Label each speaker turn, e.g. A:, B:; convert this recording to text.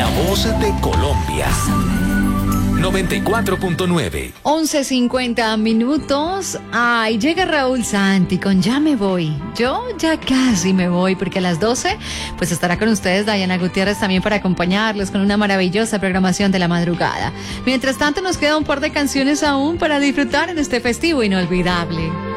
A: La voz de Colombia. 94.9.
B: 11:50 minutos. Ay, llega Raúl Santi con Ya me voy. Yo ya casi me voy porque a las 12 pues estará con ustedes Dayana Gutiérrez también para acompañarlos con una maravillosa programación de la madrugada. Mientras tanto nos queda un par de canciones aún para disfrutar en este festivo inolvidable.